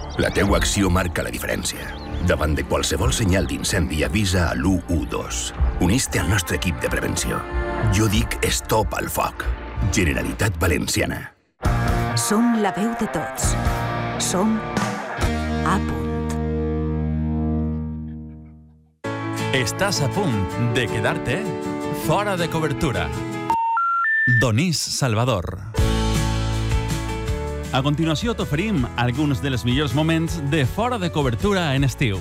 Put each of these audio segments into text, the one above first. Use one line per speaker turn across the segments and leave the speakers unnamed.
La teua acció marca la diferència. Davant de qualsevol senyal d'incendi, avisa a l'112. Uneix-te al nostre equip de prevenció. Jo dic stop al foc. Generalitat Valenciana.
Som la veu de tots. Som a punt.
Estàs a punt de quedar-te fora de cobertura. Donís Salvador. A continuació t'oferim alguns dels millors moments de fora de cobertura en estiu.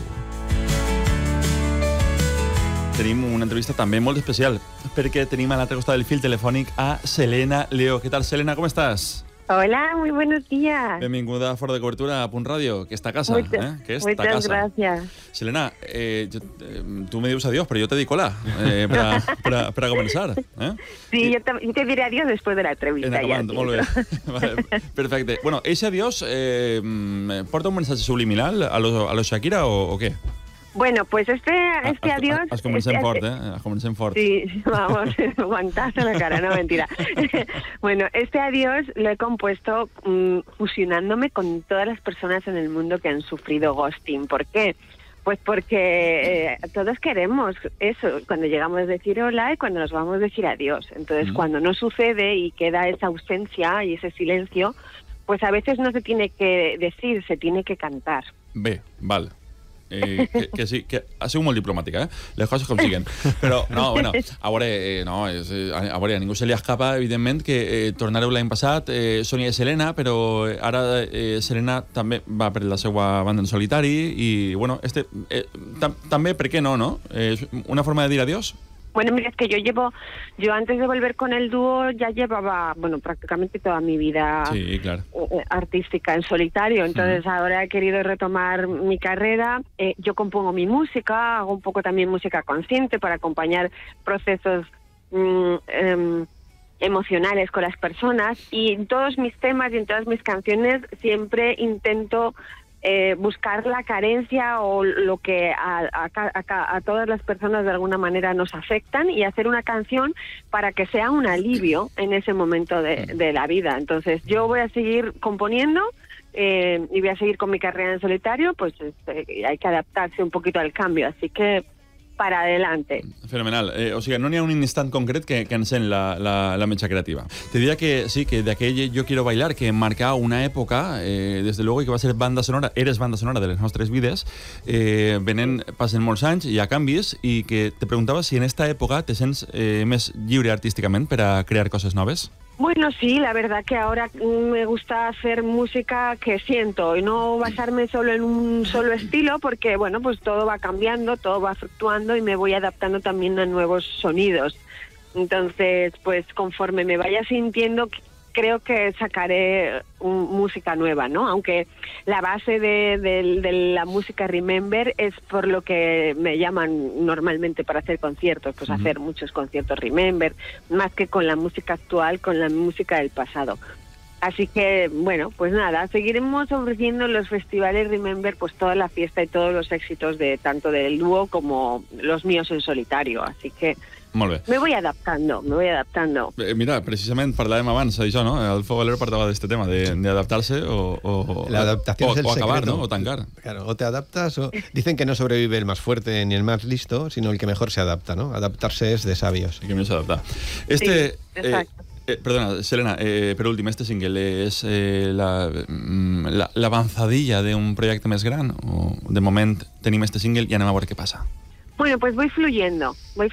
Tenim una entrevista també molt especial perquè tenim a l'altre costat del fil telefònic a Selena Leo. ¿Qué tal, Selena? ¿Cómo estás?
Hola, muy buenos días.
Benvinguda a Fora de Cobertura a Punt Ràdio, que està a casa. Que està a
Muchas
casa.
gracias.
Selena, tú me dius adiós, pero yo te digo hola, para comenzar.
Sí, yo te diré adiós después de la entrevista.
Acabant, molt bé. Vale, perfecte. Bueno, ese adiós porta un mensaje subliminal a los Shakira o qué?
Bueno, pues este adiós...
Has comencem fort, Has comencem fort.
Sí, vamos, guantazo en la cara, no, mentira. Bueno, este adiós lo he compuesto fusionándome con todas las personas en el mundo que han sufrido ghosting. ¿Por qué? Pues porque todos queremos eso, cuando llegamos a decir hola y cuando nos vamos a decir adiós. Entonces, cuando no sucede y queda esa ausencia y ese silencio, pues a veces no se tiene que decir, se tiene que cantar.
Bé, val. Que sí, que ha sigut molt diplomàtica, les coses com siguen. Però, no, bueno, a veure, a ningú se li escapa, evidentment, que tornareu l'any passat, Sònia i Selena, però ara Selena també va per la seva banda en solitari i, bueno, també, per què no, no? És una forma de dir adiós?
Bueno, mira, es que yo antes de volver con el dúo ya llevaba, bueno, prácticamente toda mi vida artística en solitario, entonces ahora he querido retomar mi carrera, yo compongo mi música, hago un poco también música consciente para acompañar procesos emocionales con las personas y en todos mis temas y en todas mis canciones siempre intento buscar la carencia o lo que a todas las personas de alguna manera nos afectan y hacer una canción para que sea un alivio en ese momento de la vida. Entonces yo voy a seguir componiendo y voy a seguir con mi carrera en solitario, pues hay que adaptarse un poquito al cambio, así que para adelante.
Fenomenal. O sigui, no n'hi ha un instant concret que encén la metxa creativa. Te diria que sí, que d'aquell Yo Quiero Bailar, que marcà una època, desde luego, que va ser banda sonora, eres banda sonora de les nostres vides, passen molts anys, hi ha canvis, i que te preguntava si en esta època te sents més lliure artísticament per a crear coses noves?
Bueno, sí, la verdad que ahora me gusta hacer música que siento y no basarme solo en un solo estilo porque, bueno, pues todo va cambiando, todo va fluctuando y me voy adaptando también a nuevos sonidos. Entonces, pues conforme me vaya sintiendo, creo que sacaré música nueva, ¿no? Aunque la base de la música Remember es por lo que me llaman normalmente para hacer conciertos, pues hacer muchos conciertos Remember, más que con la música actual, con la música del pasado. Así que, bueno, pues nada, seguiremos ofreciendo en los festivales Remember pues toda la fiesta y todos los éxitos de tanto del dúo como los míos en solitario, así que
molt bé.
Me voy adaptando.
Mira, precisament parlàvem abans d'això, no? El Fogalero parlava d'aquest tema, d'adaptar-se o acabar, ¿no? O tancar.
Claro, o te adaptas o... Dicen que no sobrevive el más fuerte ni el más listo, sino el que mejor se adapta, ¿no? Adaptarse es de sabios.
El que mejor se adapta.
Sí, exacto.
Perdona, Selena, per últim, este single és l'avanzadilla d'un projecte més gran? O de moment tenim este single i anem a veure què passa?
Bueno, pues voy fluyendo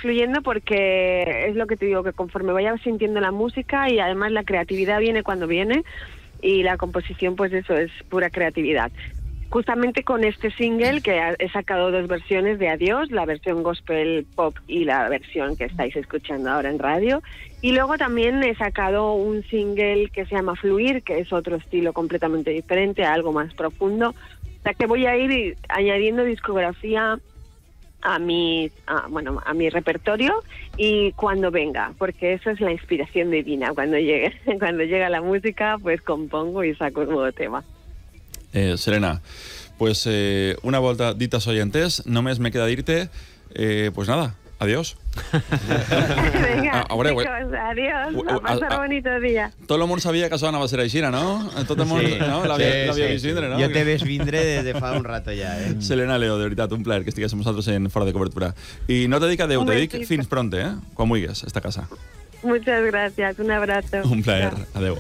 porque es lo que te digo, que conforme vaya sintiendo la música y además la creatividad viene cuando viene y la composición, pues eso es pura creatividad. Justamente con este single que he sacado 2 versiones de Adiós, la versión gospel pop y la versión que estáis escuchando ahora en radio. Y luego también he sacado un single que se llama Fluir, que es otro estilo completamente diferente, algo más profundo. O sea que voy a ir añadiendo discografía a mi repertorio y cuando venga, porque eso es la inspiración divina. Cuando llega la música, pues compongo y saco un nuevo tema.
Selena, pues una volta dites oyentes, només me queda dir-te, pues nada, adiós.
Venga,
a veure,
A pasar bonito dia.
Tot el món sabia que això anava a ser així, no? Tot el món,
Sí.
no? L'havia vist vindre, no?
Jo t'he vist vindre des de fa un rato ja,
Selena Leo, de veritat, un plaer que estigués amb nosaltres en Fora de Cobertura. I no te dic adeu, te dic fins pronte, quan vulguis, esta casa.
Muchas gracias, un abrazo.
Un plaer, adeu.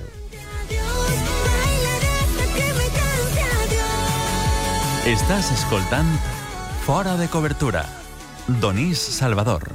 Estàs escoltant Fora de Cobertura. Donís Salvador.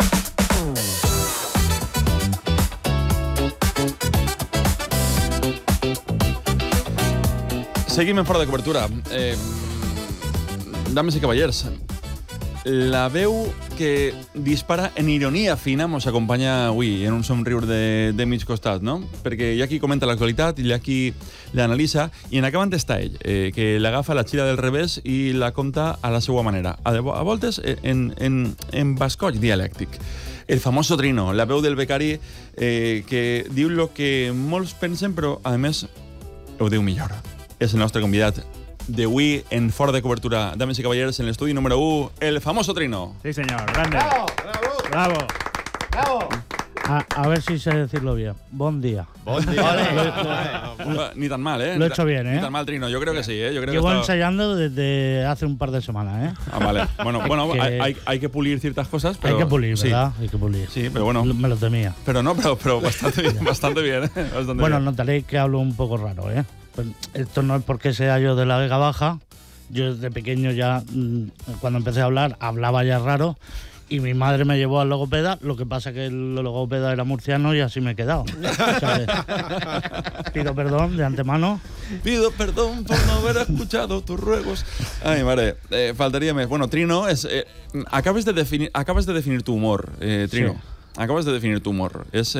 Seguim en Fora de Cobertura. Dames i cavallers, la veu que dispara en ironia fina mos acompanya avui en un somriure de mig costat, no? Perquè hi ha qui comenta l'actualitat, hi ha qui l'analitza, i en acabant està ell, que l'agafa la xira del revés i la compta a la seva manera. A voltes en bascoig dialèctic. El famoso Trino, la veu del becari que diu el que molts pensen, però a més ho diu millor. És el nostre convidat d'avui en Fora de Cobertura. Dames i cavallers, en l'estudi número 1, el famoso Trino.
Sí, señor. Grande. Bravo. A ver si sé decirlo bien. Bon día.
Bon día.
Ni tan mal, ¿eh?
Lo he hecho bien, ¿eh?
Ni tan mal, Trino. Yo creo que sí, ¿eh? Yo creo
Llevo
que
ensayando desde hace un par de semanas, ¿eh?
Ah, vale. Bueno,
que...
hay que pulir ciertas cosas, pero...
Hay que pulir,
sí.
¿verdad? Hay que pulir.
Sí, pero bueno...
Me lo temía.
Pero no, pero bastante bien, bastante bien. Bastante
bueno,
bien.
notaréis que hablo un poco raro, ¿eh? Pues esto no es porque sea yo de la Vega Baja. Yo desde pequeño ya, cuando empecé a hablar, hablaba ya raro. Y mi madre me llevó al logopeda, lo que pasa que el logopeda era murciano y así me he quedado. ¿Sabes? Pido perdón de antemano.
Pido perdón por no haber escuchado tus ruegos. Ay, madre, faltaría más. Bueno, Trino, acabas de definir tu humor, Trino. Sí. Acabas de definir tu humor. Es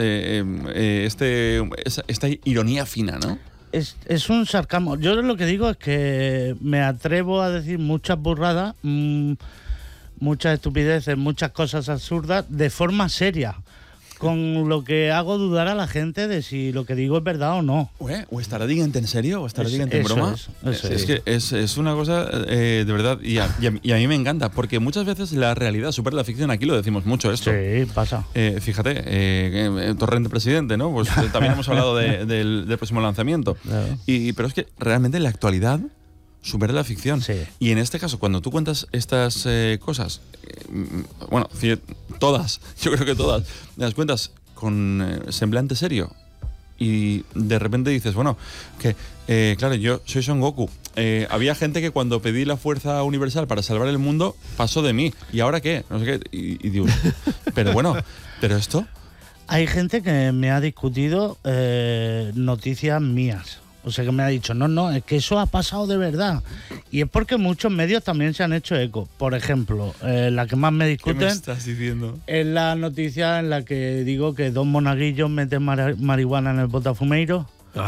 esta ironía fina, ¿no?
Es un sarcasmo. Yo lo que digo es que me atrevo a decir muchas burradas, muchas estupideces, muchas cosas absurdas de forma seria, con lo que hago dudar a la gente de si lo que digo es verdad o no.
¿O estará diciendo en serio? ¿O estará diciendo en broma? Es que es una cosa de verdad, y a mí me encanta, porque muchas veces la realidad supera la ficción. Aquí lo decimos mucho esto.
Sí, pasa.
Fíjate, Torrente presidente, ¿no? Pues también hemos hablado del próximo lanzamiento.
Claro.
Pero es que realmente la actualidad supera la ficción.
Sí.
Y en este caso, cuando tú cuentas estas cosas, bueno, todas, yo creo que todas, las cuentas con semblante serio, y de repente dices, bueno, que claro, yo soy Son Goku. Había gente que cuando pedí la fuerza universal para salvar el mundo, pasó de mí. ¿Y ahora qué? No sé qué. Y digo, pero bueno, pero esto...
Hay gente que me ha discutido noticias mías. O sea, que me ha dicho, no, es que eso ha pasado de verdad. Y es porque muchos medios también se han hecho eco. Por ejemplo, la que más me discuten...
¿Qué me estás diciendo?
Es la noticia en la que digo que 2 monaguillos meten marihuana en el Botafumeiro.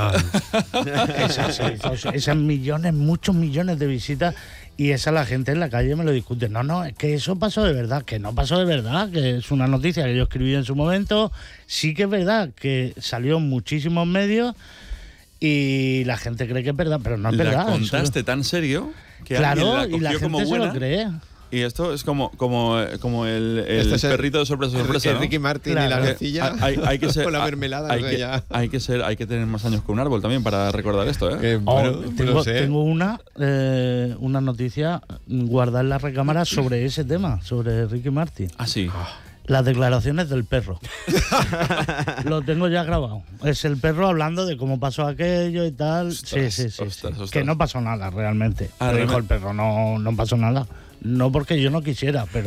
Esas millones, muchos millones de visitas, y esa la gente en la calle me lo discute. No, es que eso pasó de verdad, que no pasó de verdad, que es una noticia que yo escribí en su momento. Sí que es verdad que salió en muchísimos medios y la gente cree que es verdad, pero no es verdad.
La contaste tan serio que
claro,
alguien la
y la
cogió como
gente
buena.
se lo cree.
Y esto es como el
Este es
perrito de sorpresa,
el
¿no?
Ricky Martin
Claro.
y la nocilla
Hay que ser,
con la mermelada.
hay que tener más años que un árbol también para recordar esto, ¿eh?
Tengo una noticia guardada en la recámara sobre ese tema, sobre Ricky Martin.
Ah, sí.
Las declaraciones del perro. Lo tengo ya grabado. Es el perro hablando de cómo pasó aquello y tal.
Ostras,
Sí.
ostras.
Que no pasó nada realmente.
Ah,
Lo dijo
realmente.
el perro, no pasó nada. No porque yo no quisiera, pero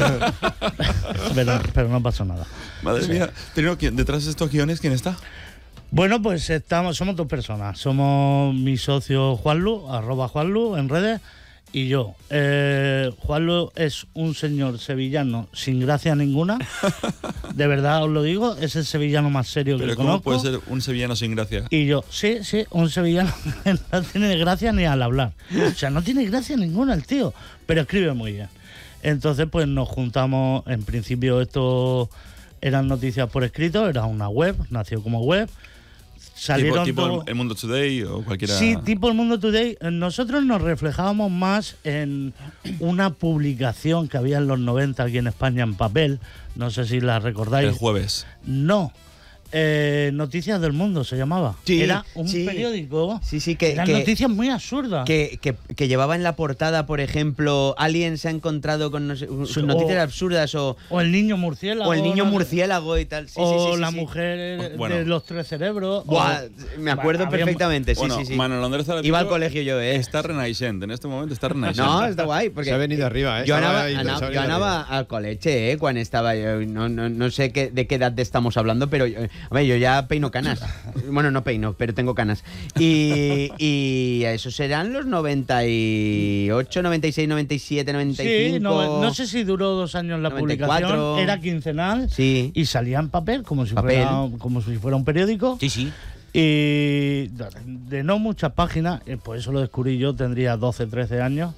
no pasó nada.
Madre mía. Trino, detrás de estos guiones, ¿quién está?
Bueno, pues somos 2 personas. Somos mi socio Juanlu, @Juanlu en redes, y yo. Juanlu es un señor sevillano sin gracia ninguna. De verdad os lo digo, es el sevillano más serio que
Pero ¿cómo
conozco.
puede ser un sevillano sin gracia?
Y yo, sí, un sevillano que no tiene gracia ni al hablar. O sea, no tiene gracia ninguna el tío, pero escribe muy bien. Entonces, pues nos juntamos. En principio esto eran noticias por escrito, era una web, nació como web. salieron
tipo
todo-
El Mundo Today o cualquiera.
Sí, tipo El Mundo Today. Nosotros nos reflejábamos más en una publicación que había en los 90 aquí en España en papel. No sé si la recordáis.
El jueves.
No. Noticias del Mundo se llamaba.
Sí,
Era un
sí.
periódico.
Sí,
Eran noticias muy absurdas.
Que llevaba en la portada, por ejemplo, alguien se ha encontrado con sus
O-
noticias absurdas o
el niño murciélago.
el niño
¿no?
murciélago y tal. Sí,
o
sí,
la
sí.
mujer
Bueno.
de los 3 cerebros.
Buah, me acuerdo
Había-
perfectamente, sí,
Bueno,
sí, sí.
Manuel Andrés Zaratilo
Iba al colegio yo,
Está renaixent, en este momento está renaixent.
No, está guay. Porque
Se ha venido arriba, ¿eh?
Yo
Estaba
anava,
ahí,
anava,
se ha
jo
venido
anava al col·legi, cuando estaba yo, no sé de qué edad estamos hablando, pero yo ya peino canas. Bueno, no peino, pero tengo canas. Y esos serán los 98, 96, 97, 95.
Sí, no sé si duró 2 años la
94.
publicación. Era quincenal.
Sí.
Y salía en papel, como si,
Papel.
como si fuera un periódico.
Sí, sí.
Y de no muchas páginas, pues eso lo descubrí yo, tendría 12, 13 años.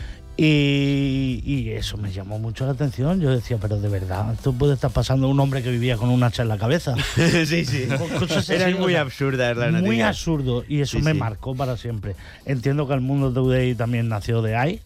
Y eso me llamó mucho la atención. Yo decía, pero de verdad, esto puede estar pasando un hombre que vivía con un hacha en la cabeza.
Sí, sí.
Cosas
Eran
así,
muy
o sea,
absurdas las
muy
noticias.
absurdo. Y eso
Sí,
me
sí.
marcó para siempre. Entiendo que el Mundo Today también nació de ahí.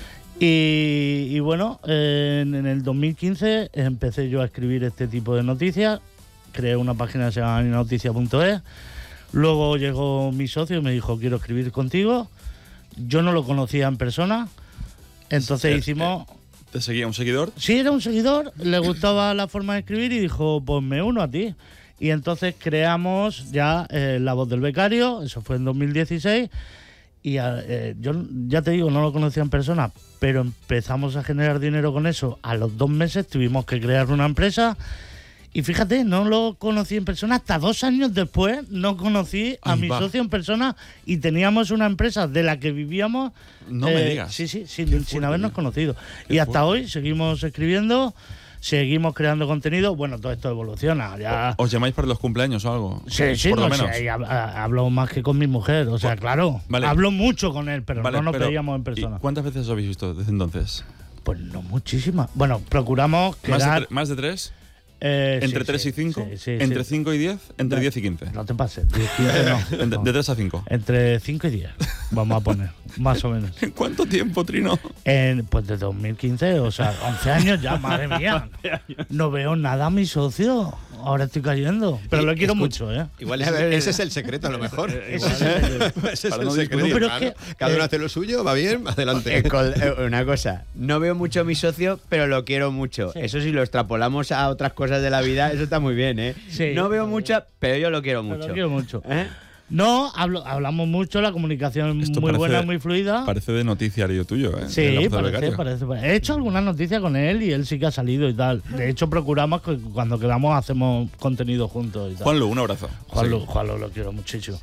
Y bueno, en el 2015 empecé yo a escribir este tipo de noticias. Creé una página que se llama noticias.es. Luego llegó mi socio y me dijo, quiero escribir contigo. Yo no lo conocía en persona. Entonces hicimos...
¿Te seguía un seguidor?
Sí, era un seguidor, le gustaba la forma de escribir y dijo, pues me uno a ti. Y entonces creamos ya La Voz del Becario, eso fue en 2016. Y yo ya te digo, no lo conocía en persona, pero empezamos a generar dinero con eso. A los 2 meses tuvimos que crear una empresa. Y fíjate, no lo conocí en persona, hasta 2 años después no conocí a
Ahí
mi
va.
socio en persona y teníamos una empresa de la que vivíamos.
No me digas.
Sí, sí, sin
fuerte,
habernos
tío.
conocido.
Qué
Y hasta
fuerte.
hoy seguimos escribiendo, seguimos creando contenido. Bueno, todo esto evoluciona. Ya...
¿Os llamáis para los cumpleaños o algo?
Sí, sí,
por lo
no sé,
menos.
y hablo más que con mi mujer, o sea, claro,
Vale.
hablo mucho con él, pero
Vale,
no nos
pero,
veíamos en
¿y
persona.
¿Cuántas veces os habéis visto desde entonces?
Pues no muchísimas. Bueno, procuramos quedar...
¿Más de 3?
sí,
¿Entre 3
sí,
y 5?
sí, sí,
¿Entre
sí.
5 y 10? ¿Entre
No,
10 y 15?
No te pases, 10, 15 no. No.
De 3 a 5.
Entre 5 y 10, vamos a poner, más o menos.
¿En cuánto tiempo, Trino?
Pues de 2015, o sea, 11 años ya, madre mía. No veo nada a mi socio. Ahora estoy cayendo. Pero lo quiero mucho, ¿eh?
Igual ese es el secreto, a lo mejor.
Ese es el-
Ese es
Para
el
no
secreto.
discutir.
Pero es
Claro.
que,
Cada uno hace lo suyo, va bien, adelante.
Una cosa, no veo mucho a mi socio, pero lo quiero mucho.
Sí.
Eso si lo extrapolamos a otras cosas de la vida, eso está muy bien, ¿eh?
Sí.
No veo mucho, pero yo lo quiero
Pero
mucho.
lo quiero mucho.
¿Eh?
No, hablamos mucho, la comunicación
Esto
muy
parece-
buena, muy fluida.
Parece de noticiario tuyo, ¿eh?
Sí,
De la voz del
parece.
becario.
He hecho algunas noticias con él y él sí que ha salido y tal. De hecho, procuramos que cuando quedamos hacemos contenido juntos y tal.
Juanlu, un abrazo.
Juanlo lo quiero muchísimo.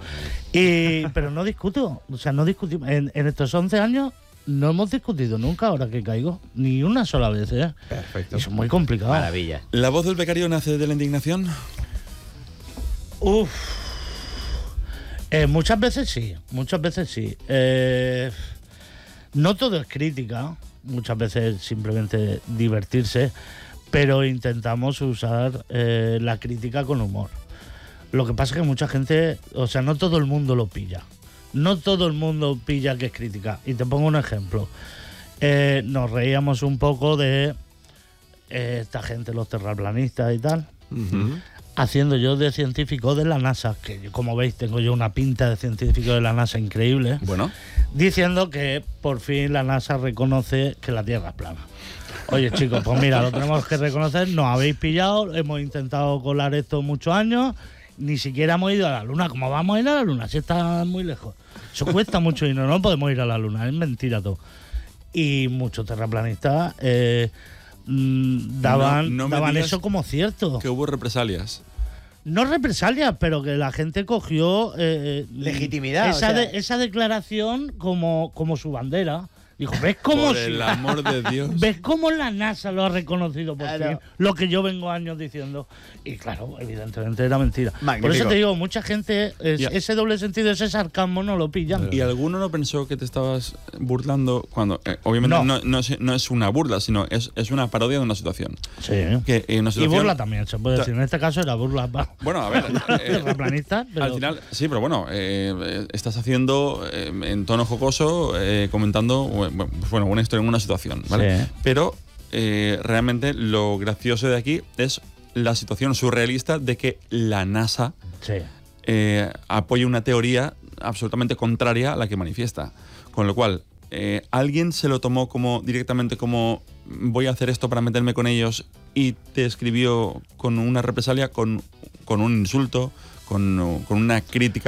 Pero no discuto, o sea, no discutimos. En estos 11 años no hemos discutido nunca, ahora que caigo, ni una sola vez, ¿eh?
Perfecto.
Eso es muy complicado.
Maravilla.
¿La voz del becario nace de la indignación?
Uf. Muchas veces sí, muchas veces sí. No todo es crítica, muchas veces simplemente divertirse, pero intentamos usar la crítica con humor. Lo que pasa es que mucha gente, o sea, no todo el mundo lo pilla. No todo el mundo pilla que es crítica. Y te pongo un ejemplo. Nos reíamos un poco de esta gente, los terraplanistas y tal. Haciendo yo de científico de la NASA, que como veis tengo yo una pinta de científico de la NASA increíble,
Bueno,
diciendo que por fin la NASA reconoce que la Tierra es plana. Oye chicos, pues mira, lo tenemos que reconocer, nos habéis pillado, hemos intentado colar esto muchos años, ni siquiera hemos ido a la Luna. ¿Cómo vamos a ir a la Luna si está muy lejos? Eso cuesta mucho dinero, no podemos ir a la Luna, es mentira todo. Y muchos terraplanistas daban
No me digas
eso como cierto.
que hubo represalias.
No represalias, pero que la gente cogió
Legitimidad,
esa,
o sea.
esa declaración como su bandera. Dijo, ¿ves cómo
Por el amor de Dios.
¿Ves cómo la NASA lo ha reconocido por
Claro.
fin? Lo que yo vengo años diciendo. Y claro, evidentemente era mentira.
Magnífico.
Por eso te digo, mucha gente,
Ya.
ese doble sentido, ese sarcasmo no lo pillan.
¿Y alguno no pensó que te estabas burlando cuando obviamente
No.
no es una burla, sino es una parodia de una situación?
Sí.
Que, una
Y
situación
burla también, se puede decir. En este caso era burla.
Bueno, a ver,
Terraplanista, pero-
al final, sí, pero bueno, estás haciendo en tono jocoso, comentando bueno, una historia en una situación, ¿vale?
Sí.
Pero realmente lo gracioso de aquí es la situación surrealista de que la NASA
Sí.
apoya una teoría absolutamente contraria a la que manifiesta. Con lo cual, alguien se lo tomó directamente como voy a hacer esto para meterme con ellos y te escribió con una represalia, con un insulto, con una crítica